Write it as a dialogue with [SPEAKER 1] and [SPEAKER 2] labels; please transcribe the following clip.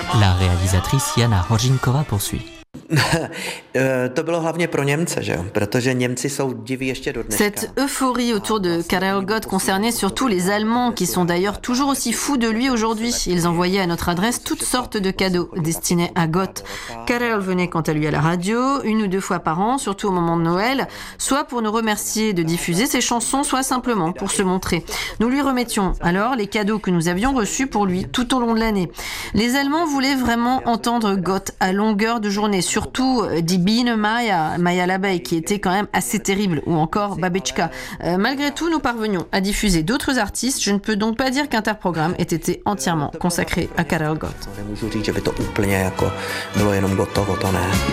[SPEAKER 1] La réalisatrice Jana Hořínková poursuit.
[SPEAKER 2] To bylo hlavně pro Němce, že jo? Protože Němci jsou diví ještě do dneška.
[SPEAKER 3] Cette euphorie autour de Karel Gott concernait surtout les Allemands, qui sont d'ailleurs toujours aussi fous de lui aujourd'hui. Ils envoyaient à notre adresse toutes sortes de cadeaux destinés à Gott. Karel venait quant à lui à la radio, 1 ou 2 fois par an, surtout au moment de Noël, soit pour nous remercier de diffuser ses chansons, soit simplement pour se montrer. Nous lui remettions alors les cadeaux que nous avions reçus pour lui tout au long de l'année. Les Allemands voulaient vraiment entendre Gott à longueur de journée, surtout Die Biene Maya l'abeille, qui était quand même assez terrible, ou encore Babetchka. Malgré tout, nous parvenions à diffuser d'autres artistes. Je ne peux donc pas dire qu'Interprogramme ait été entièrement consacré à Karel Gott.
[SPEAKER 2] Nemůžu říct, že by to úplně jako bylo jenom Gottovo, to ne.